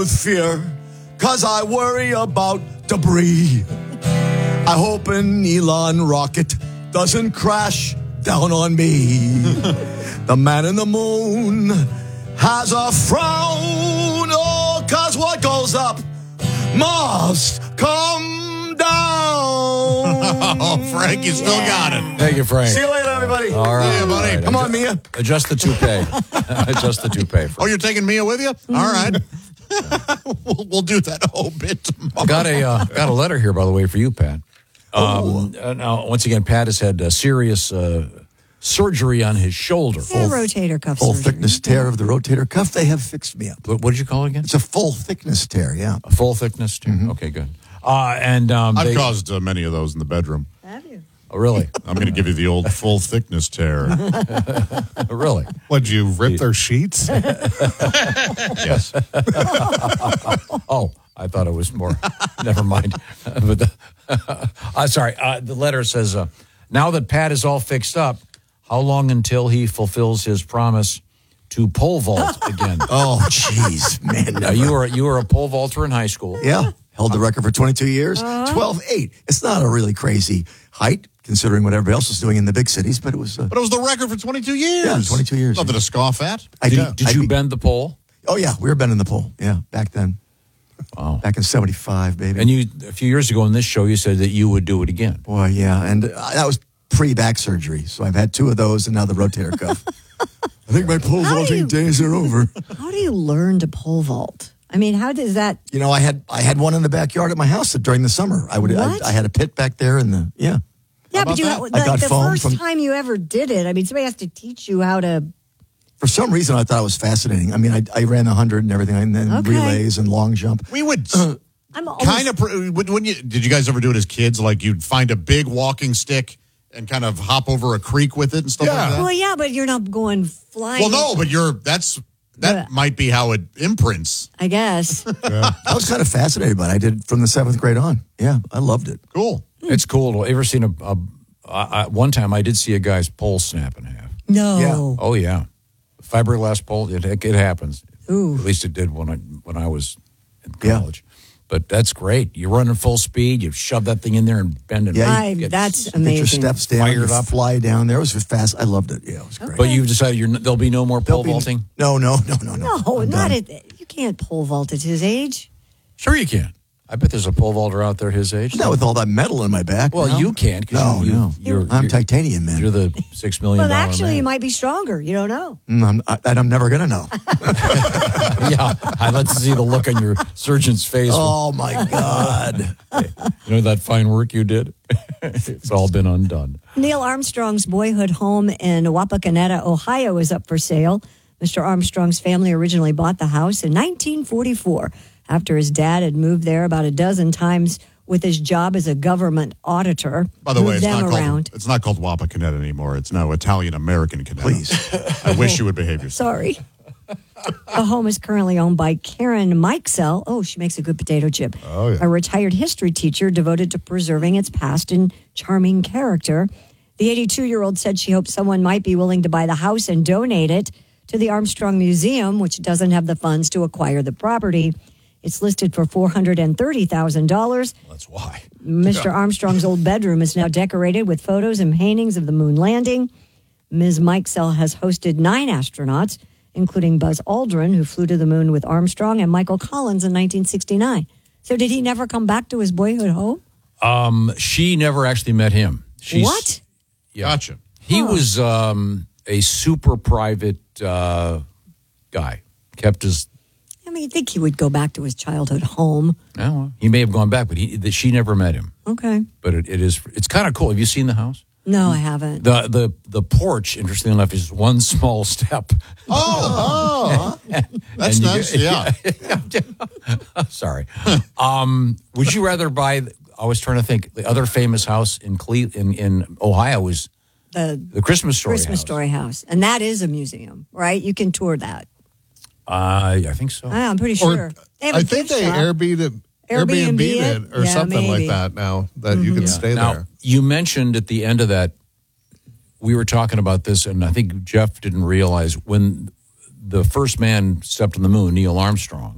with fear, 'cause I worry about debris. I hope an Elon rocket doesn't crash down on me. The man in the moon has a frown, oh, 'cause what goes up must come down. Oh, Frank, you still got it. Thank you, Frank. See you later, everybody. All right. Yeah, buddy. Come on, Mia. Adjust the toupee. Adjust the toupee. Oh, you're taking Mia with you? All right. we'll do that whole bit tomorrow. Got a letter here, by the way, for you, Pat. Now, once again, Pat has had serious surgery on his shoulder. Yeah, rotator cuff Full surgery. thickness tear of the rotator cuff. They have fixed me up. What did you call it again? It's a full thickness tear, yeah. A full thickness tear. Okay, good. I've caused many of those in the bedroom. Have you? Oh, really? I'm going to give you the old full thickness tear. Really? What'd you rip their sheets? Yes. Oh, I thought it was more. Never mind. But sorry. The letter says, now that Pat is all fixed up, how long until he fulfills his promise to pole vault again? Oh, jeez, man. Now, you were a pole vaulter in high school. Yeah, held the record for 22 years. 12.8. It's not a really crazy height, considering what everybody else was doing in the big cities, but it was... But it was the record for 22 years. Yeah, 22 years. Nothing to scoff at. Did you bend the pole? Oh, yeah, we were bending the pole. Yeah, back then. Wow. Back in 75, baby. And a few years ago on this show, you said that you would do it again. Boy, yeah, and that was pre-back surgery, so I've had 2 of those and now the rotator cuff. I think my pole vaulting days are over. How do you learn to pole vault? I mean, how does that? You know, I had one in the backyard at my house during the summer. I had a pit back there in the, yeah. Yeah, but I got the foam first time you ever did it, I mean, somebody has to teach you how to. For some reason, I thought it was fascinating. I mean, I ran 100 and everything, and then relays and long jump. We would I'm kind of. Did you guys ever do it as kids? Like you'd find a big walking stick and kind of hop over a creek with it and stuff like that? Well, yeah, but you're not going flying. Well, no, but that might be how it imprints. I guess. I was kind of fascinated by it. I did from the 7th grade on. Yeah, I loved it. Cool. It's cool. Ever seen one time I did see a guy's pole snap in half. No. Yeah. Oh, yeah. Fiberglass pole, it happens. Ooh. At least it did when I was in college. But that's great. You're running full speed. You shove that thing in there and bend it. Yeah, that's Get your amazing. steps down, Fired you up. fly down there. It was fast. I loved it. Yeah, it was great. But you've decided there'll be no more pole vaulting? No. No, I'm not done. at. You can't pole vault at his age. Sure you can. I bet there's a pole vaulter out there his age. Not with all that metal in my back. Well, no. you can't. No. I'm titanium, man. You're the $6 million Well, actually, man. you might be stronger. You don't know. I'm never going to know. Yeah, I'd like to see the look on your surgeon's face. Oh, my God. You know that fine work you did? It's all been undone. Neil Armstrong's boyhood home in Wapakoneta, Ohio, is up for sale. Mr. Armstrong's family originally bought the house in 1944 after his dad had moved there about a dozen times with his job as a government auditor. By the way, Moved it's not called Wapakoneta anymore. It's now Italian-American Caneta. Please. I wish you would behave yourself. Sorry. The home is currently owned by Karen Mikesell. Oh, she makes a good potato chip. Oh, yeah. A retired history teacher devoted to preserving its past and charming character. The 82-year-old said she hoped someone might be willing to buy the house and donate it to the Armstrong Museum, which doesn't have the funds to acquire the property. It's listed for $430,000. That's why. Mr. Armstrong's old bedroom is now decorated with photos and paintings of the moon landing. Ms. Mikesell has hosted 9 astronauts, including Buzz Aldrin, who flew to the moon with Armstrong, and Michael Collins in 1969. So did he never come back to his boyhood home? She never actually met him. What? Yeah. Gotcha. He was a super private guy. Kept his... I mean, you'd think he would go back to his childhood home. Well, he may have gone back, but she never met him. Okay. But it's kind of cool. Have you seen the house? No, I haven't. The porch, interestingly enough, is one small step. That's nice. Yeah. Sorry. Would you rather buy? I was trying to think. The other famous house in in Ohio is the Christmas Story Christmas house. Story house, and that is a museum, right? You can tour that. I think so. I'm pretty sure. They have a I think gift they shop. Airbnb it or Yeah, something like maybe. that now that you can stay Now, there. you mentioned at the end of that, we were talking about this, and I think Jeff didn't realize when the first man stepped on the moon, Neil Armstrong,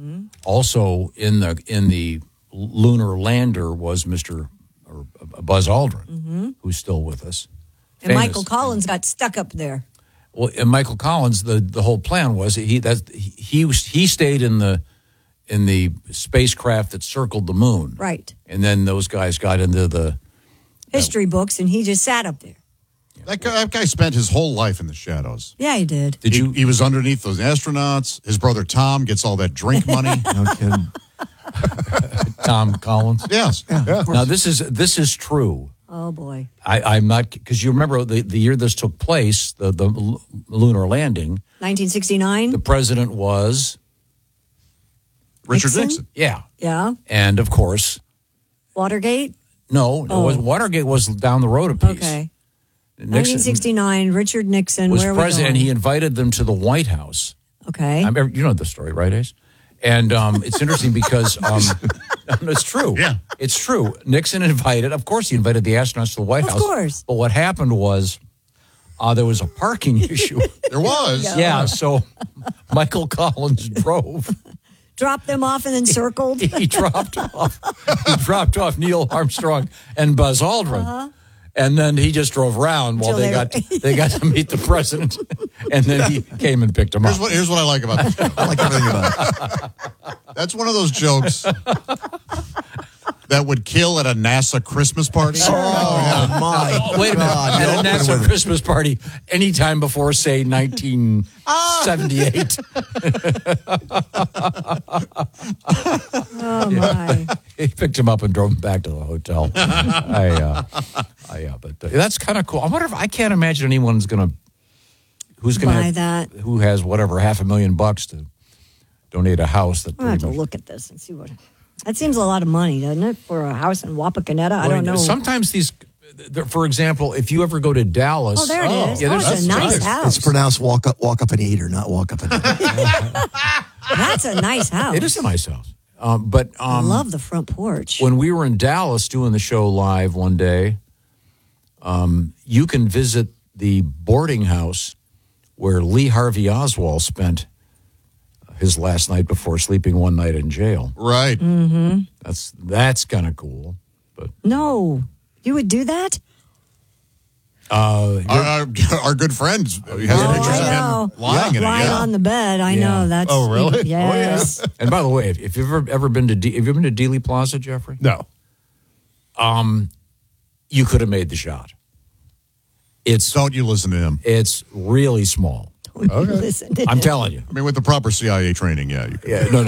Also in the lunar lander was Mr. or Buzz Aldrin, who's still with us. And Michael Collins got stuck up there. Well, and Michael Collins, the whole plan was he stayed in the spacecraft that circled the moon, Right. and then those guys got into the History books, and he just sat up there. That guy spent his whole life in the shadows. Yeah, he did. He was underneath those astronauts. His brother Tom gets all that drink money. No kidding. Tom Collins. Yes. Now this is true. Oh boy. I'm not, because you remember the year this took place, the lunar landing. 1969. The president was Richard Nixon. Yeah, Yeah. and of course, Watergate. no, Watergate was down the road a piece. Okay. Nixon 1969. Richard Nixon. was Where are president, and we he going? invited them to the White House. Okay. You know the story, right, Ace? And it's interesting because it's true. Yeah. It's true. Nixon invited, of course, he invited the astronauts to the White House. Of course. But what happened was there was a parking issue. There was. Yeah, so Michael Collins drove. Dropped them off and then circled. He dropped off Neil Armstrong and Buzz Aldrin. And then he just drove around while Until they got to meet the president. And then he came and picked him up. Here's what I like about this. I like everything about it. That's one of those jokes that would kill at a NASA Christmas party. Oh, my Oh, wait a minute. God. At a No, NASA wait. Christmas party anytime before, say, 1978. Oh my. He picked him up and drove him back to the hotel. But that's kind of cool. I wonder if I can't imagine anyone's who's going Buy to that. who has whatever $500,000 to donate a house that I'll have pretty to much. look at this and see what. That seems a lot of money, doesn't it, for a house in Wapakoneta? I don't know. Sometimes for example, if you ever go to Dallas, Oh, there it is. Yeah, Oh, there's it's a nice house. It's pronounced walk up and eat or not walk up and eat. That's a nice house. It is a nice house. I But love the front porch. when we were in Dallas doing the show live one day, you can visit the boarding house where Lee Harvey Oswald spent his last night before sleeping one night in jail. Right. That's kind of cool. But No, you would do that? Our good friend has pictures of him lying in it. Lying Yeah. on the bed. I know. That's. Oh, really? Yes. and by the way, if you've ever been to have you ever been to Dealey Plaza, Jeffrey? No. You could have made the shot. Don't you listen to him? It's really small. Listen to I'm him. telling you. I mean, with the proper CIA training, yeah. You can. Yeah, no.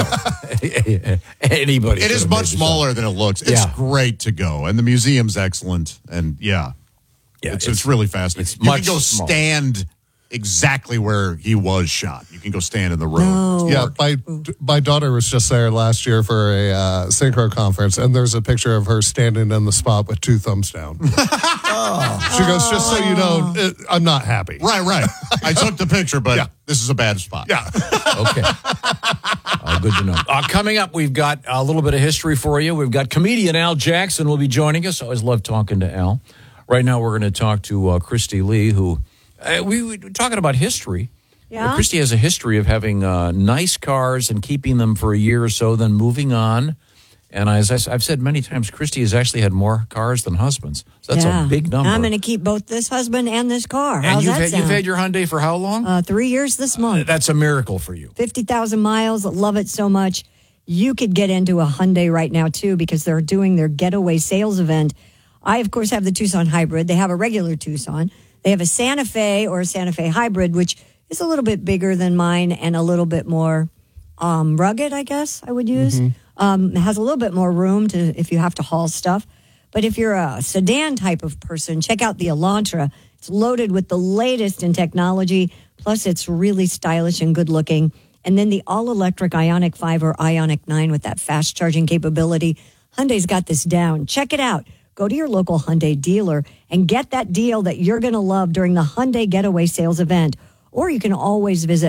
Anybody. It could is have much made the smaller than it looks. It's Yeah. great to go, and the museum's excellent. And yeah, Yeah, it's really fascinating. it's You much can go smaller. stand exactly where he was shot. You can go stand in the road. No. Yeah, my daughter was just there last year for a Synchro conference, and there's a picture of her standing in the spot with two thumbs down. She goes, just so you know, I'm not happy. Right. I took the picture, but this is a bad spot. Yeah. Okay. Good to know. Coming up, we've got a little bit of history for you. We've got comedian Al Jackson will be joining us. I always love talking to Al. Right now, we're going to talk to Christy Lee, who we were talking about history. Yeah. Christy has a history of having nice cars and keeping them for a year or so, then moving on. And as I've said many times, Christy has actually had more cars than husbands. So that's a big number. I'm going to keep both this husband and this car. and How's you've that had, sound? you've had your Hyundai for how long? 3 years this month. That's a miracle for you. 50,000 miles. Love it so much. You could get into a Hyundai right now, too, because they're doing their getaway sales event. I, of course, have the Tucson Hybrid. They have a regular Tucson. They have a Santa Fe or a Santa Fe Hybrid, which is a little bit bigger than mine and a little bit more rugged, I guess I would use. It has a little bit more room to if you have to haul stuff. But if you're a sedan type of person, check out the Elantra. It's loaded with the latest in technology. Plus, it's really stylish and good looking. And then the all-electric Ioniq 5 or Ioniq 9 with that fast charging capability. Hyundai's got this down. Check it out. Go to your local Hyundai dealer and get that deal that you're going to love during the Hyundai Getaway Sales event. Or you can always visit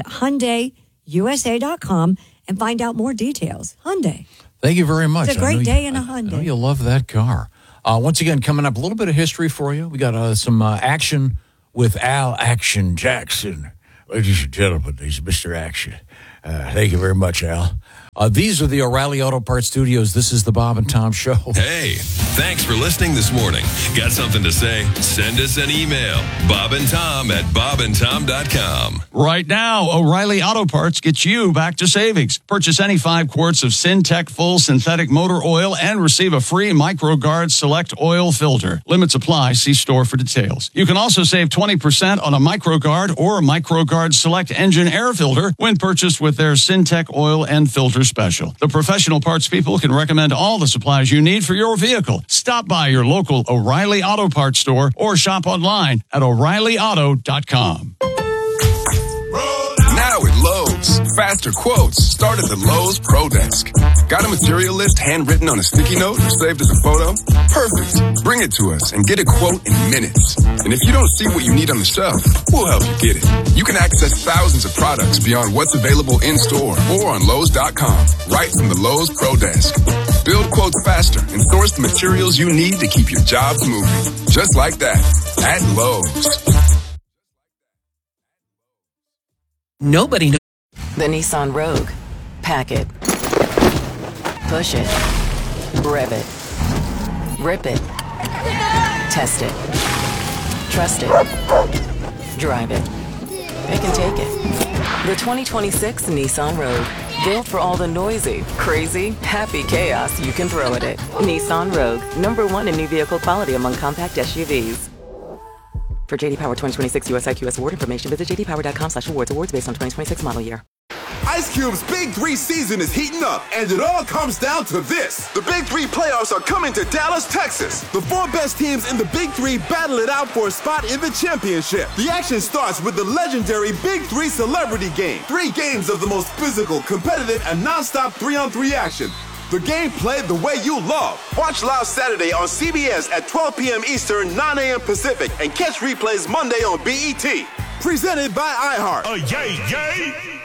HyundaiUSA.com and find out more details. Hyundai. Thank you very much. It's a great day in a I know Hyundai. you love that car. Once again, coming up, a little bit of history for you. We got some action with Al Action Jackson. Ladies and gentlemen, he's Mr. Action. Thank you very much, Al. These are the O'Reilly Auto Parts Studios. This is the Bob and Tom Show. Hey, thanks for listening this morning. Got something to say? Send us an email. bobandtom@bobandtom.com. Right now, O'Reilly Auto Parts gets you back to savings. Purchase any 5 quarts of Syntec Full Synthetic Motor Oil and receive a free MicroGuard Select Oil Filter. Limits apply. See store for details. You can also save 20% on a MicroGuard or MicroGuard Select Engine Air Filter when purchased with their Syntec Oil and Filter Special. The professional parts people can recommend all the supplies you need for your vehicle. Stop by your local O'Reilly Auto Parts store or shop online at O'ReillyAuto.com. Now at Lowe's, faster quotes start at the Lowe's Pro Desk. Got a material list handwritten on a sticky note or saved as a photo? Perfect. Bring it to us and get a quote in minutes. And if you don't see what you need on the shelf, we'll help you get it. You can access thousands of products beyond what's available in store or on Lowe's.com, right from the Lowe's Pro Desk. Build quotes faster and source the materials you need to keep your jobs moving. Just like that, at Lowe's. Nobody knows. The Nissan Rogue. Pack it. Push it. Rev it. Rip it. Test it. Trust it. Drive it. It can take it. The 2026 Nissan Rogue. Built for all the noisy, crazy, happy chaos you can throw at it. Nissan Rogue. #1 in new vehicle quality among compact SUVs. For J.D. Power 2026 US IQS award information, visit jdpower.com/awards. Awards based on 2026 model year. Ice Cube's Big 3 season is heating up, and it all comes down to this. The Big 3 playoffs are coming to Dallas, Texas. The 4 best teams in the Big 3 battle it out for a spot in the championship. The action starts with the legendary Big 3 Celebrity Game. 3 games of the most physical, competitive, and non-stop 3-on-3 action. The game played the way you love. Watch live Saturday on CBS at 12 p.m. Eastern, 9 a.m. Pacific, and catch replays Monday on BET. Presented by iHeart. Yay, yay!